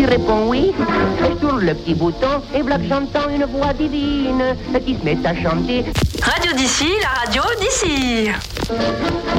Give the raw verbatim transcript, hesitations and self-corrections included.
réponds oui. Je tourne le petit bouton et voilà que j'entends une voix divine qui se met à chanter. Radio d'ici, la radio d'ici.